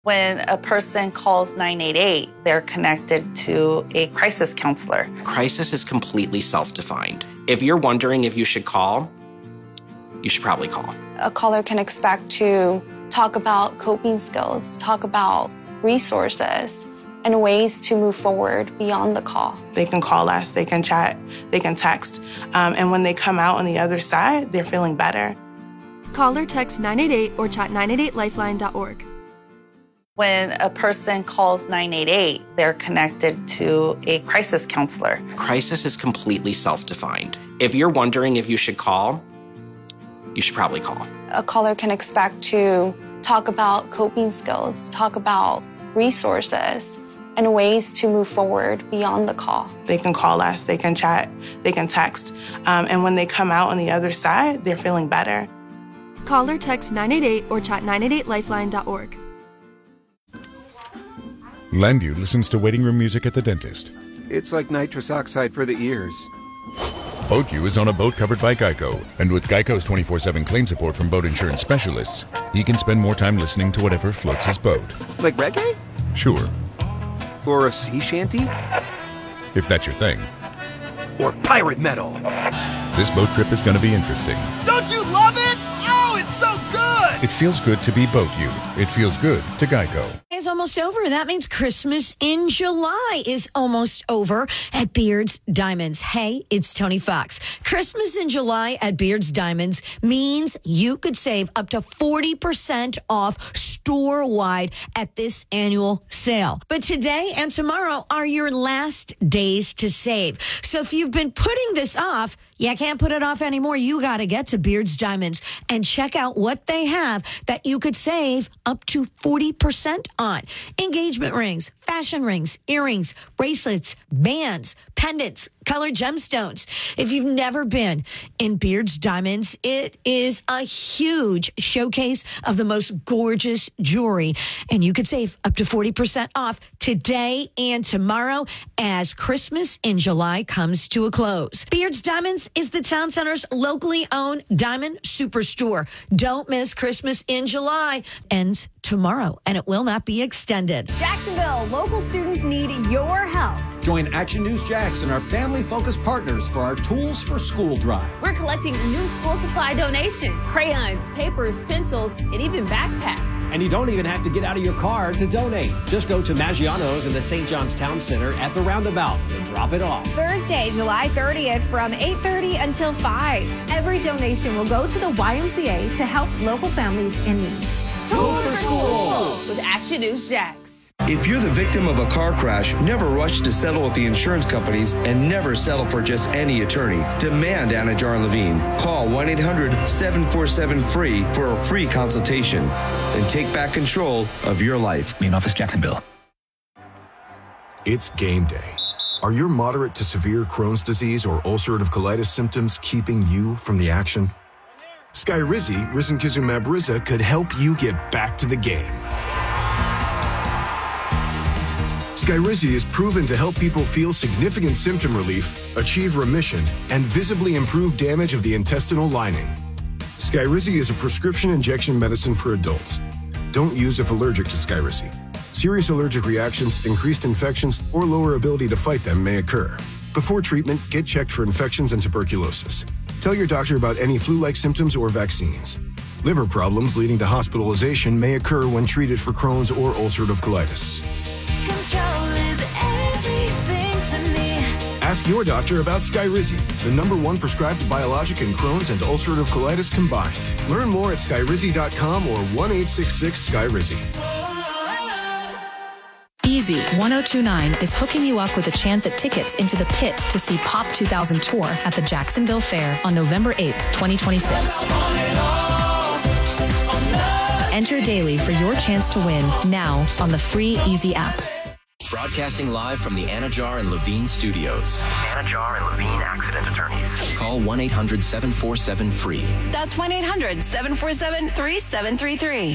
When a person calls 988, they're connected to a crisis counselor. Crisis is completely self-defined. If you're wondering if you should call, you should probably call. A caller can expect to talk about coping skills, talk about resources, and ways to move forward beyond the call. They can call us, they can chat, they can text, and when they come out on the other side, they're feeling better. Call or text 988 or chat 988lifeline.org. When a person calls 988, they're connected to a crisis counselor. Crisis is completely self-defined. If you're wondering if you should call, you should probably call. A caller can expect to talk about coping skills, talk about resources, and ways to move forward beyond the call. They can call us, they can chat, they can text, and when they come out on the other side, they're feeling better. Call or text 988 or chat 988lifeline.org. Landu listens to waiting room music at the dentist. It's like nitrous oxide for the ears. BoatU is on a boat covered by Geico, and with Geico's 24/7 claim support from boat insurance specialists, he can spend more time listening to whatever floats his boat. Like reggae? Sure. Or a sea shanty? If that's your thing. Or pirate metal? This boat trip is going to be interesting. Don't you love it? Oh, it's so good! It feels good to be BoatU. It feels good to Geico. Is almost over. That means Christmas in July is almost over at Beard's Diamonds. Hey, it's Tony Fox. Christmas in July at Beard's Diamonds means you could save up to 40% off store-wide at this annual sale. But today and tomorrow are your last days to save. So if you've been putting this off, you can't put it off anymore. You got to get to Beard's Diamonds and check out what they have that you could save up to 40% on. Engagement rings, fashion rings, earrings, bracelets, bands, pendants, colored gemstones. If you've never been in Beard's Diamonds, it is a huge showcase of the most gorgeous jewelry. And you could save up to 40% off today and tomorrow as Christmas in July comes to a close. Beard's Diamonds is the town center's locally owned diamond superstore. Don't miss Christmas in July. Ends tomorrow, and it will not be extended. Jacksonville, local students need your help. Join Action News Jax and our family-focused partners for our Tools for School drive. We're collecting new school supply donations, crayons, papers, pencils, and even backpacks. And you don't even have to get out of your car to donate. Just go to Maggiano's in the St. John's Town Center at the roundabout to drop it off. Thursday, July 30th from 8:30 until 5. Every donation will go to the YMCA to help local families in need. Tools for School with Action News Jax. If you're the victim of a car crash, never rush to settle with the insurance companies and never settle for just any attorney. Demand Anajar and Levine. Call 1-800-747-FREE for a free consultation and take back control of your life. Main office, Jacksonville. It's game day. Are your moderate to severe Crohn's disease or ulcerative colitis symptoms keeping you from the action? Skyrizi, risankizumab Riza, could help you get back to the game. Skyrizi is proven to help people feel significant symptom relief, achieve remission, and visibly improve damage of the intestinal lining. Skyrizi is a prescription injection medicine for adults. Don't use if allergic to Skyrizi. Serious allergic reactions, increased infections, or lower ability to fight them may occur. Before treatment, get checked for infections and tuberculosis. Tell your doctor about any flu-like symptoms or vaccines. Liver problems leading to hospitalization may occur when treated for Crohn's or ulcerative colitis. Control is everything to me. Ask your doctor about Skyrizi, the #1 prescribed biologic in Crohn's and ulcerative colitis combined. Learn more at skyrizi.com or 1-866-SKYRIZI. Easy 1029 is hooking you up with a chance at tickets into the pit to see Pop 2000 Tour at the Jacksonville Fair on November 8th, 2026. Enter daily for your chance to win now on the free Easy app. Broadcasting live from the Anajar and Levine studios. Anajar and Levine Accident Attorneys. Call 1-800-747-FREE. That's 1-800-747-3733.